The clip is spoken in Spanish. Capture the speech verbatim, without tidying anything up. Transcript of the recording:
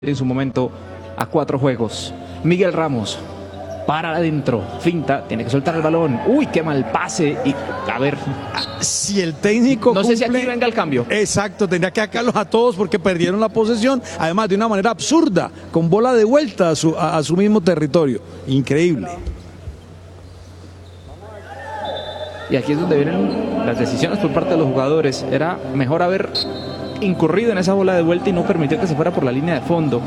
en su momento a cuatro juegos. Miguel Ramos para adentro, finta, tiene que soltar el balón. Uy, qué mal pase. Y a ver, si el técnico no cumple, sé si aquí venga el cambio. Exacto, tendría que sacarlos a todos porque perdieron la posesión, además de una manera absurda, con bola de vuelta a su, a, a su mismo territorio. Increíble. Y aquí es donde vienen las decisiones por parte de los jugadores. Era mejor haber incurrido en esa bola de vuelta y no permitir que se fuera por la línea de fondo.